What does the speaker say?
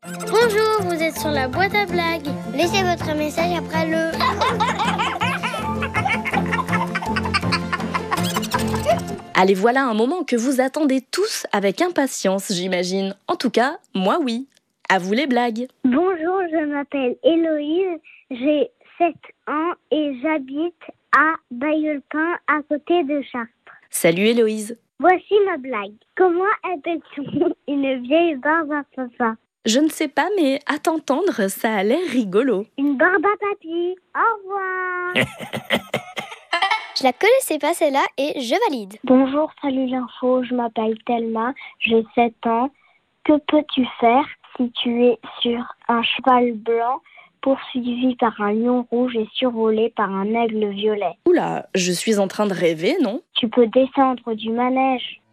Bonjour, vous êtes sur la boîte à blagues. Laissez votre message après le... Allez, voilà un moment que vous attendez tous avec impatience, j'imagine. En tout cas, moi oui. À vous les blagues. Bonjour, je m'appelle Héloïse, j'ai 7 ans et j'habite à Bailleul-Pin à côté de Chartres. Salut Héloïse. Voici ma blague. Comment appelle-t-on une vieille barbe à papa? Je ne sais pas, mais à t'entendre, ça a l'air rigolo. Une barbe à papy. Au revoir. Je la connaissais pas celle-là et je valide. Bonjour, salut l'info, je m'appelle Thelma, j'ai 7 ans. Que peux-tu faire si tu es sur un cheval blanc poursuivi par un lion rouge et survolé par un aigle violet? Oula, je suis en train de rêver, non? Tu peux descendre du manège.